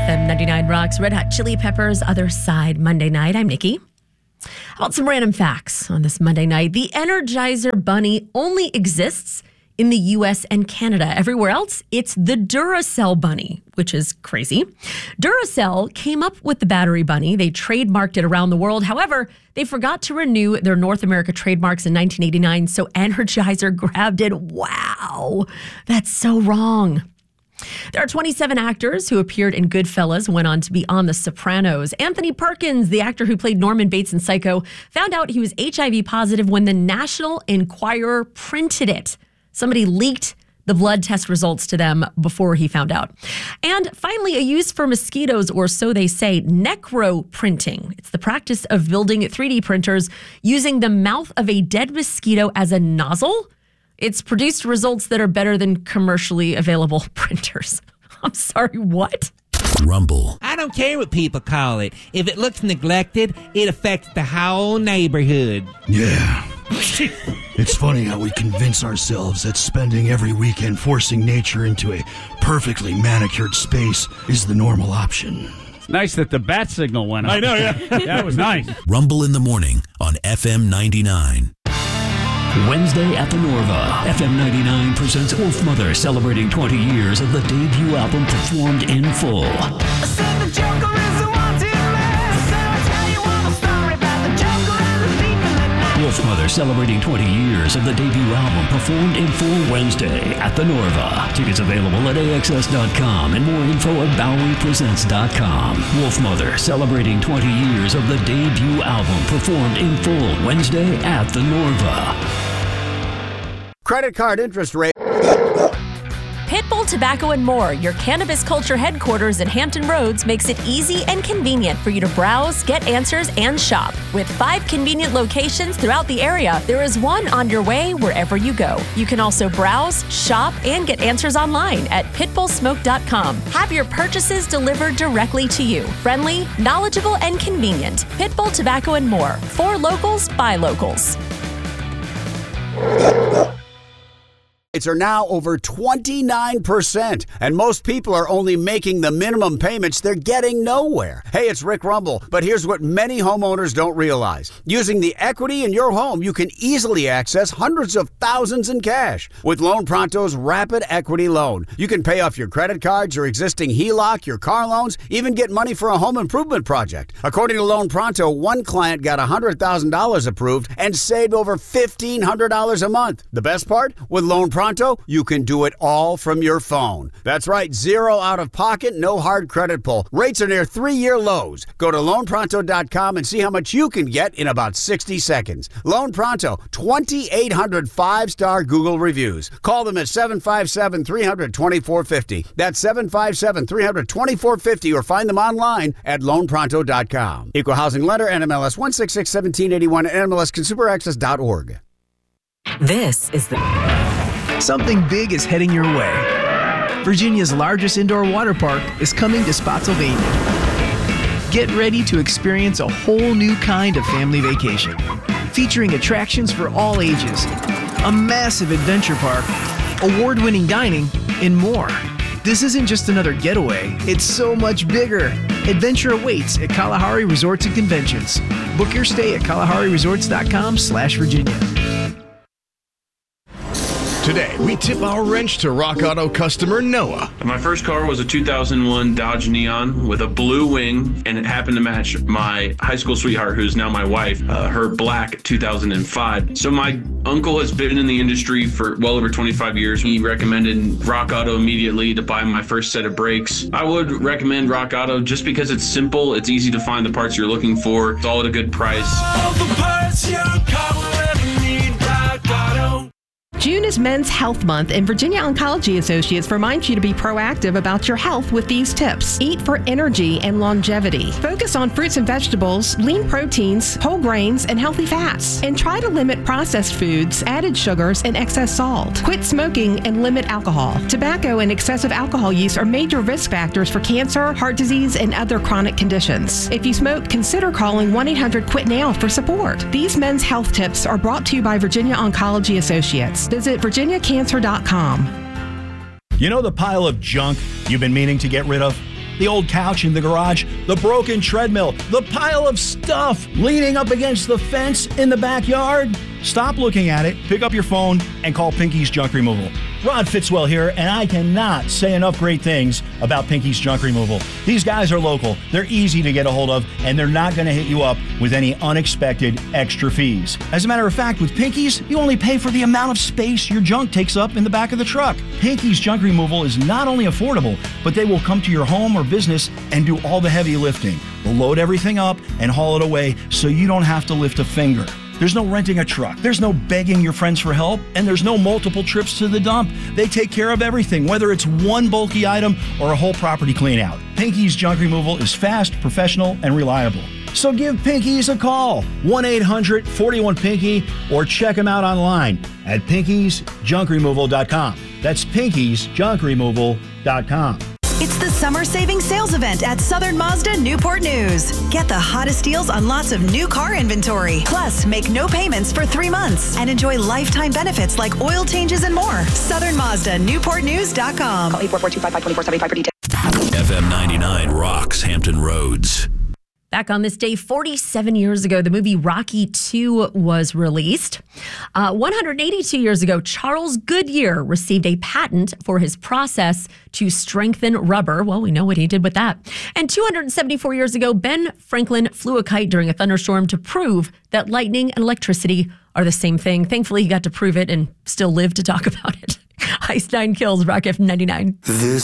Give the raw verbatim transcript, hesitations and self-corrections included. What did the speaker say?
M ninety-nine Rocks, Red Hot Chili Peppers, Other Side, Monday night. I'm Nikki. How about some random facts on this Monday night? The Energizer Bunny only exists in the U S and Canada. Everywhere else, it's the Duracell Bunny, which is crazy. Duracell came up with the Battery Bunny. They trademarked it around the world. However, they forgot to renew their North America trademarks in nineteen eighty-nine, so Energizer grabbed it. Wow, that's so wrong. There are twenty-seven actors who appeared in Goodfellas, went on to be on The Sopranos. Anthony Perkins, the actor who played Norman Bates in Psycho, found out he was H I V positive when the National Enquirer printed it. Somebody leaked the blood test results to them before he found out. And finally, a use for mosquitoes, or so they say, necroprinting. It's the practice of building three D printers using the mouth of a dead mosquito as a nozzle. It's produced results that are better than commercially available printers. I'm sorry, what? Rumble. I don't care what people call it. If it looks neglected, it affects the whole neighborhood. Yeah. It's funny how we convince ourselves that spending every weekend forcing nature into a perfectly manicured space is the normal option. It's nice that the bat signal went up. I know, yeah. That was nice. Rumble in the morning on F M ninety-nine. Wednesday at the Norva. F M ninety-nine presents Wolfmother, celebrating twenty years of the debut album performed in full. I said the Joker is a wanted man. So I tell you all a story about the Joker and the thief in the night. Wolfmother, celebrating twenty years of the debut album performed in full Wednesday at the Norva. Tickets available at A X S dot com and more info at Bowery Presents dot com. Wolfmother, celebrating twenty years of the debut album performed in full Wednesday at the Norva. Credit card interest rate. Pitbull Tobacco and More, your cannabis culture headquarters in Hampton Roads, makes it easy and convenient for you to browse, get answers, and shop. With five convenient locations throughout the area, there is one on your way wherever you go. You can also browse, shop, and get answers online at pitbull smoke dot com. Have your purchases delivered directly to you. Friendly, knowledgeable, and convenient. Pitbull Tobacco and More. For locals, by locals. Rates are now over twenty-nine percent, and most people are only making the minimum payments. They're getting nowhere. Hey, it's Rick Rumble, but here's what many homeowners don't realize. Using the equity in your home, you can easily access hundreds of thousands in cash. With Loan Pronto's Rapid Equity Loan, you can pay off your credit cards, your existing H E L O C, your car loans, even get money for a home improvement project. According to Loan Pronto, one client got one hundred thousand dollars approved and saved over fifteen hundred dollars a month. The best part? With Loan Pronto, Pronto, you can do it all from your phone. That's right, zero out of pocket, no hard credit pull. Rates are near three-year lows. Go to loan pronto dot com and see how much you can get in about sixty seconds. Loan Pronto, twenty-eight hundred five-star Google reviews. Call them at seven five seven, three hundred, twenty-four fifty. That's seven five seven, three hundred, twenty-four fifty, or find them online at loan pronto dot com. Equal housing lender, N M L S one six six, one seven eight one, N M L S consumer access dot org. This is the... Something big is heading your way. Virginia's largest indoor water park is coming to Spotsylvania. Get ready to experience a whole new kind of family vacation, featuring attractions for all ages, a massive adventure park, award-winning dining, and more. This isn't just another getaway, it's so much bigger. Adventure awaits at Kalahari Resorts and Conventions. Book your stay at kalahari resorts dot com slash Virginia. Today, we tip our wrench to Rock Auto customer Noah. My first car was a two thousand one Dodge Neon with a blue wing, and it happened to match my high school sweetheart, who's now my wife, uh, her black two thousand five. So my uncle has been in the industry for well over twenty-five years. He recommended Rock Auto immediately to buy my first set of brakes. I would recommend Rock Auto just because it's simple, it's easy to find the parts you're looking for, it's all at a good price. All the parts your car will ever need, Rock Auto. June is Men's Health Month, and Virginia Oncology Associates reminds you to be proactive about your health with these tips. Eat for energy and longevity. Focus on fruits and vegetables, lean proteins, whole grains, and healthy fats. And try to limit processed foods, added sugars, and excess salt. Quit smoking and limit alcohol. Tobacco and excessive alcohol use are major risk factors for cancer, heart disease, and other chronic conditions. If you smoke, consider calling one eight hundred quit now for support. These men's health tips are brought to you by Virginia Oncology Associates. Visit virginia cancer dot com. You know the pile of junk you've been meaning to get rid of? the old couch in the garage, the broken treadmill, the pile of stuff leaning up against the fence in the backyard? Stop looking at it, pick up your phone, and call Pinky's Junk Removal. Rod Fitzwell here, and I cannot say enough great things about Pinky's Junk Removal. These guys are local, they're easy to get a hold of, and they're not going to hit you up with any unexpected extra fees. As a matter of fact, with Pinky's, you only pay for the amount of space your junk takes up in the back of the truck. Pinky's Junk Removal is not only affordable, but they will come to your home or business and do all the heavy lifting. They'll load everything up and haul it away so you don't have to lift a finger. There's no renting a truck. There's no begging your friends for help. And there's no multiple trips to the dump. They take care of everything, whether it's one bulky item or a whole property clean out. Pinky's Junk Removal is fast, professional, and reliable. So give Pinky's a call, one eight hundred four one Pinky, or check them out online at pinkies junk removal dot com. That's pinkies junk removal dot com. It's the summer savings sales event at Southern Mazda Newport News. Get the hottest deals on lots of new car inventory. Plus, make no payments for three months and enjoy lifetime benefits like oil changes and more. Southern Mazda Newport News dot com. Call eight four four two five five two four seven five for details. F M ninety-nine rocks Hampton Roads. Back on this day, forty-seven years ago, the movie Rocky two was released. Uh, one hundred eighty-two years ago, Charles Goodyear received a patent for his process to strengthen rubber. Well, we know what he did with that. And two hundred seventy-four years ago, Ben Franklin flew a kite during a thunderstorm to prove that lightning and electricity are the same thing. Thankfully, he got to prove it and still live to talk about it. Ice Nine Kills, Rock F M ninety-nine. This